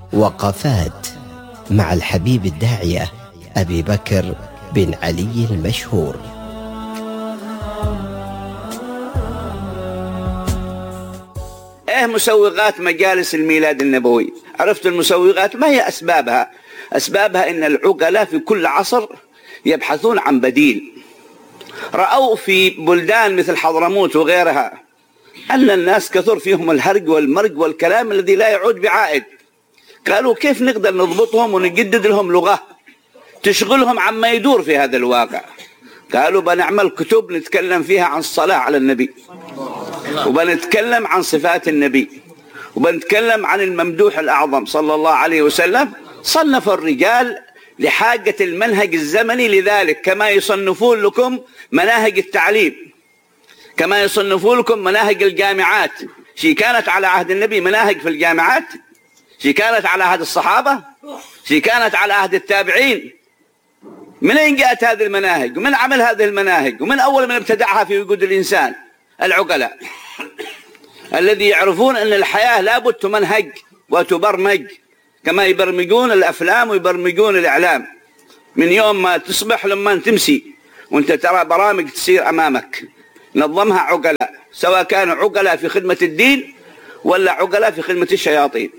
وقفات مع الحبيب الداعية أبي بكر بن علي المشهور. ايه مسوغات مجالس الميلاد النبوي؟ عرفت المسوغات؟ ما هي أسبابها؟ أسبابها إن العقلاء في كل عصر يبحثون عن بديل. رأوا في بلدان مثل حضرموت وغيرها أن الناس كثر فيهم الهرج والمرج والكلام الذي لا يعود بعائد. قالوا كيف نقدر نضبطهم ونجدد لهم لغة تشغلهم عما يدور في هذا الواقع؟ قالوا بنعمل كتب نتكلم فيها عن الصلاة على النبي، وبنتكلم عن صفات النبي، وبنتكلم عن الممدوح الأعظم صلى الله عليه وسلم. صنف الرجال لحاجة المنهج الزمني لذلك، كما يصنفون لكم مناهج التعليم، كما يصنفون لكم مناهج الجامعات. شي كانت على عهد النبي مناهج في الجامعات؟ شي كانت على عهد الصحابة؟ شي كانت على عهد التابعين؟ من أين جاءت هذه المناهج؟ ومن عمل هذه المناهج؟ ومن أول من ابتدعها في وجود الإنسان؟ العقلاء الذي يعرفون أن الحياة لابد تمنهج وتبرمج، كما يبرمجون الأفلام ويبرمجون الإعلام. من يوم ما تصبح لما تمسي وانت ترى برامج تسير أمامك نظمها عقلاء، سواء كانوا عقلاء في خدمة الدين ولا عقلاء في خدمة الشياطين.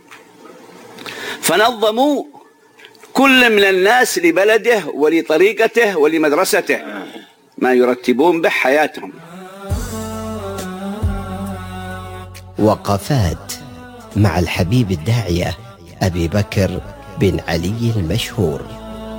فنظموا كل من الناس لبلده ولطريقته ولمدرسته ما يرتبون به حياتهم. وقفات مع الحبيب الداعية أبي بكر بن علي المشهور.